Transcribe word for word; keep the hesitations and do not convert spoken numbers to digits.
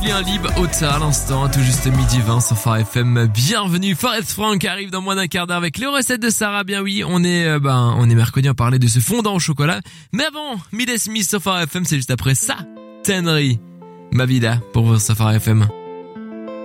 Julien Lib, Ota à l'instant, tout juste midi vingt sur Phare F M. Bienvenue, Forest Frank arrive dans moins d'un quart d'heure avec les recettes de Sarah. Bien oui, on est euh, ben on est mercredi, on parlait de ce fondant au chocolat. Mais avant, Mid Smith sur Phare F M, c'est juste après ça. Tenry, ma vida pour vous sur Phare F M.